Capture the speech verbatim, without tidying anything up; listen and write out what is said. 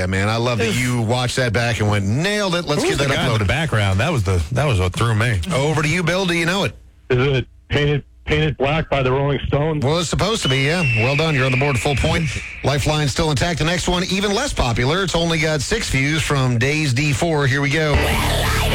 Yeah, man. I love that you watched that back and went, nailed it. Let's Who's get that the guy in uploaded. the background. That was the that was what threw me. Over to you, Bill. Do you know it? Is it painted painted black by the Rolling Stones? Well, it's supposed to be, yeah. Well done. You're on the board, full point. Lifeline still intact. The next one, even less popular. It's only got six views from Days D four. Here we go.